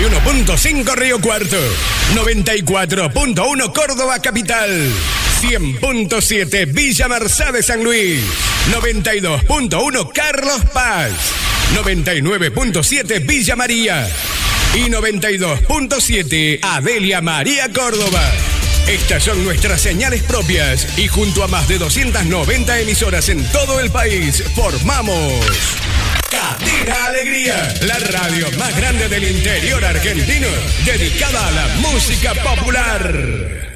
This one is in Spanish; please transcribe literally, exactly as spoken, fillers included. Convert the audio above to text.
y uno punto cinco Río Cuarto, noventa y cuatro punto uno Córdoba Capital, cien punto siete Villa Mercedes San Luis, noventa y dos punto uno Carlos Paz, noventa y nueve punto siete Villa María y noventa y dos punto siete Adelia María Córdoba. Estas son nuestras señales propias y junto a más de doscientas noventa emisoras en todo el país formamos Cadena Alegría, la radio más grande del interior argentino dedicada a la música popular.